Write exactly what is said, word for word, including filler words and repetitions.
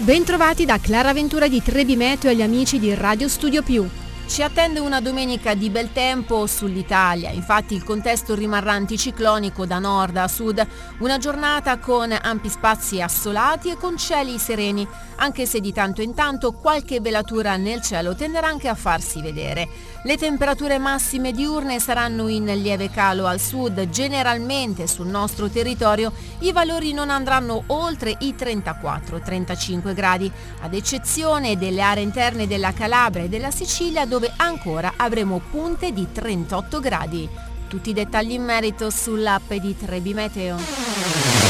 Bentrovati da Clara Ventura di Trebi Meteo e agli amici di Radio Studio Più. Ci attende una domenica di bel tempo sull'Italia, infatti il contesto rimarrà anticiclonico da nord a sud, una giornata con ampi spazi assolati e con cieli sereni, anche se di tanto in tanto qualche velatura nel cielo tenderà anche a farsi vedere. Le temperature massime diurne saranno in lieve calo al sud, generalmente sul nostro territorio i valori non andranno oltre i trentaquattro trentacinque gradi, ad eccezione delle aree interne della Calabria e della Sicilia dove ancora avremo punte di trentotto gradi. Tutti i dettagli in merito sull'app di Trebi Meteo.